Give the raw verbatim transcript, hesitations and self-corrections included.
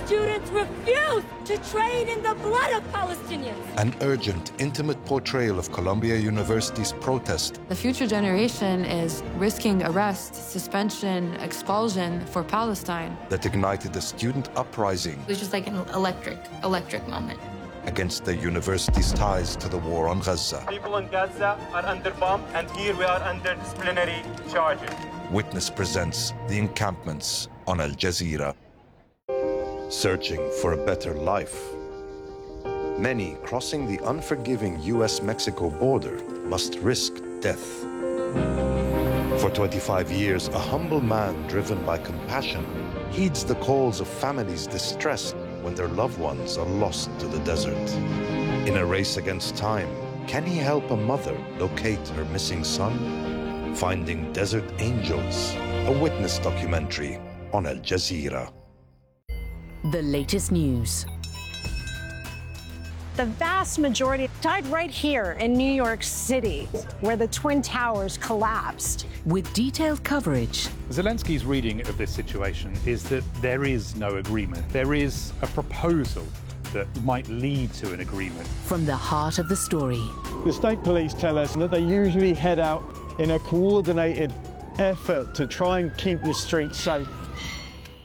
students refuse to trade in the blood of Palestinians. An urgent, intimate portrayal of Columbia University's protest. The future generation is risking arrest, suspension, expulsion for Palestine. That ignited a student uprising. It was just like an electric, electric moment. Against the university's ties to the war on Gaza. People in Gaza are under bomb, and here we are under disciplinary charges. Witness presents The Encampments on Al Jazeera. Searching for a better life. Many crossing the unforgiving U S Mexico border must risk death. For twenty-five years, a humble man driven by compassion heeds the calls of families distressed when their loved ones are lost to the desert. In a race against time, can he help a mother locate her missing son? Finding Desert Angels, a witness documentary on Al Jazeera. The latest news. The vast majority died right here in New York City, where the Twin Towers collapsed. With detailed coverage. Zelensky's reading of this situation is that there is no agreement. There is a proposal that might lead to an agreement. From the heart of the story. The state police tell us that they usually head out in a coordinated effort to try and keep the streets safe.